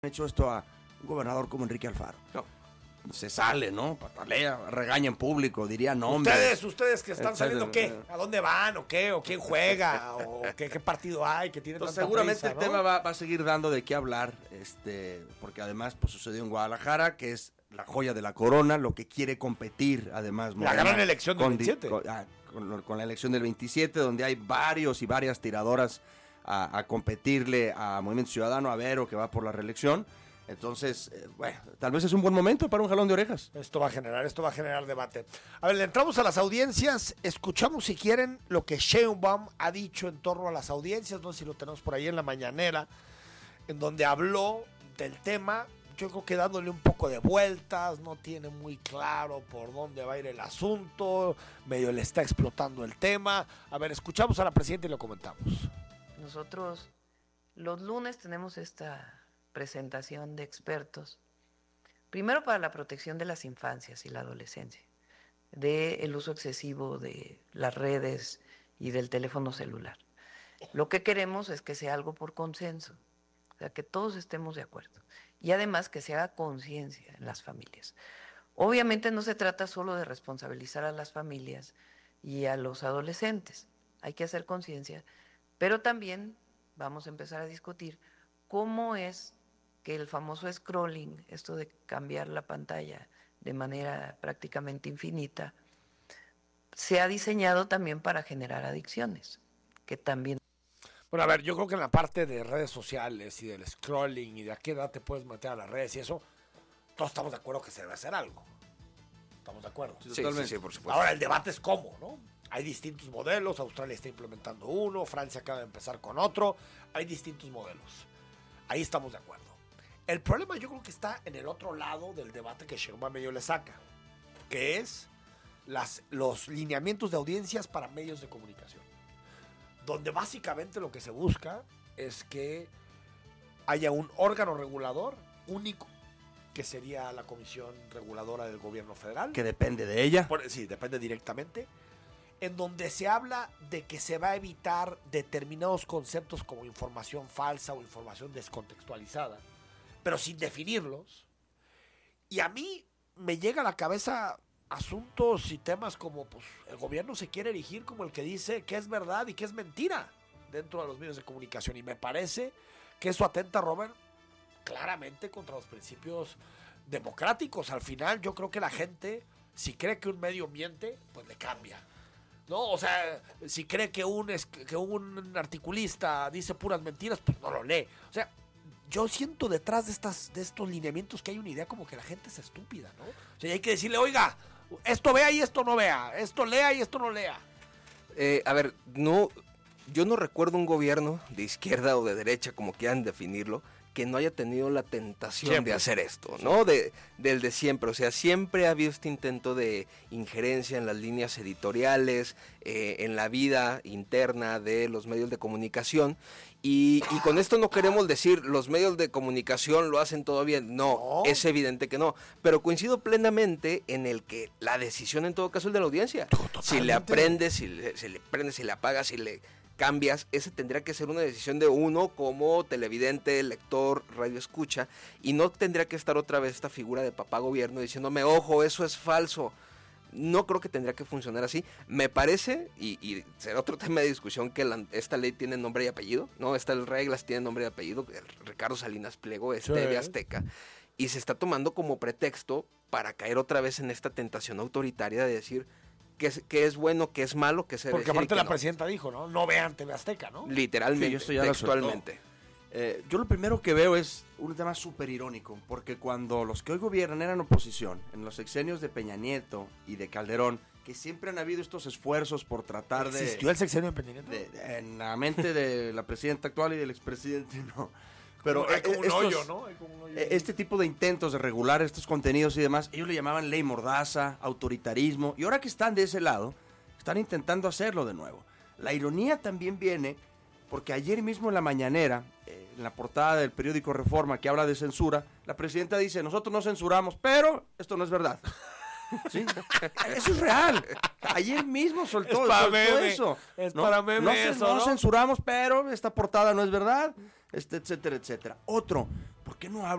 hecho esto a un gobernador como Enrique Alfaro. No. Se sale, ¿no? Patalea, regaña en público, diría nombres. Ustedes que están saliendo, ¿qué? ¿A dónde van? ¿O qué? ¿O quién juega? ¿O qué partido hay que tiene tanta seguramente prisa, el tema va a seguir dando de qué hablar, porque además pues sucedió en Guadalajara, que es la joya de la corona, lo que quiere competir, además. La gran elección del 27. Con la elección del 27, donde hay varios y varias tiradoras a competirle a Movimiento Ciudadano, a Vero, que va por la reelección. Entonces, bueno, tal vez es un buen momento para un jalón de orejas. Esto va a generar debate. A ver, le entramos a las audiencias, escuchamos si quieren lo que Sheinbaum ha dicho en torno a las audiencias, no sé si lo tenemos por ahí en la mañanera, en donde habló del tema, yo creo que dándole un poco de vueltas, no tiene muy claro por dónde va a ir el asunto, medio le está explotando el tema. A ver, escuchamos a la presidenta y lo comentamos. Nosotros los lunes tenemos esta presentación de expertos, primero para la protección de las infancias y la adolescencia, del uso excesivo de las redes y del teléfono celular. Lo que queremos es que sea algo por consenso, o sea, que todos estemos de acuerdo, y además que se haga conciencia en las familias. Obviamente no se trata solo de responsabilizar a las familias y a los adolescentes, hay que hacer conciencia, pero también vamos a empezar a discutir cómo es que el famoso scrolling, esto de cambiar la pantalla de manera prácticamente infinita, se ha diseñado también para generar adicciones, que también... Bueno, a ver, yo creo que en la parte de redes sociales y del scrolling y de a qué edad te puedes meter a las redes y eso, todos estamos de acuerdo que se debe hacer algo. ¿Estamos de acuerdo? Sí, por supuesto. Ahora, el debate es cómo, ¿no? Hay distintos modelos, Australia está implementando uno, Francia acaba de empezar con otro, hay distintos modelos. Ahí estamos de acuerdo. El problema yo creo que está en el otro lado del debate que Sheinbaum medio le saca, que es los lineamientos de audiencias para medios de comunicación, donde básicamente lo que se busca es que haya un órgano regulador único, que sería la Comisión Reguladora del Gobierno Federal. Que depende de ella. Sí, depende directamente. En donde se habla de que se va a evitar determinados conceptos como información falsa o información descontextualizada, pero sin definirlos. Y a mí me llega a la cabeza asuntos y temas como, pues, el gobierno se quiere erigir como el que dice qué es verdad y qué es mentira dentro de los medios de comunicación. Y me parece que eso atenta, Robert, claramente contra los principios democráticos. Al final yo creo que la gente, si cree que un medio miente, pues le cambia, ¿no? O sea, si cree que un articulista dice puras mentiras, pues no lo lee. O sea, yo siento detrás de estos lineamientos que hay una idea como que la gente es estúpida, ¿no? O sea, hay que decirle, oiga, esto vea y esto no vea, esto lea y esto no lea. A ver, yo no recuerdo un gobierno de izquierda o de derecha, como quieran definirlo, que no haya tenido la tentación de hacer esto, ¿no? Del de siempre, o sea, siempre ha habido este intento de injerencia en las líneas editoriales, en la vida interna de los medios de comunicación, y con esto no queremos decir los medios de comunicación lo hacen todo bien, no, es evidente que no, pero coincido plenamente en el que la decisión en todo caso es de la audiencia. Totalmente. Si le aprendes, si le prendes, si le apagas, si le cambias, ese tendría que ser una decisión de uno como televidente, lector, radio escucha, y no tendría que estar otra vez esta figura de papá gobierno diciéndome, ojo, eso es falso. No creo que tendría que funcionar así. Me parece, y será otro tema de discusión, que esta ley tiene nombre y apellido, ¿no? Estas reglas tienen nombre y apellido, Ricardo Salinas Pliego, TV Azteca, y se está tomando como pretexto para caer otra vez en esta tentación autoritaria de decir que es bueno, que es malo, que se debe decir. Porque aparte la presidenta dijo, ¿no? No vean TV Azteca, ¿no? Literalmente, sí, textualmente. Yo lo primero que veo es un tema súper irónico, porque cuando los que hoy gobiernan eran oposición, en los sexenios de Peña Nieto y de Calderón, que siempre han habido estos esfuerzos por tratar de... ¿Existió el sexenio de Peña Nieto? En la mente de la presidenta actual y del expresidente, no. Pero hay como un hoyo, ¿no? Este tipo de intentos de regular estos contenidos y demás, ellos le llamaban ley mordaza, autoritarismo, y ahora que están de ese lado, están intentando hacerlo de nuevo. La ironía también viene porque ayer mismo en la mañanera, en la portada del periódico Reforma que habla de censura, la presidenta dice, nosotros no censuramos, pero esto no es verdad. ¿Sí? Eso es real. Ayer mismo soltó eso. Es para meme no censuramos, pero esta portada no es verdad, etcétera, etcétera. Otro, ¿por qué no hablan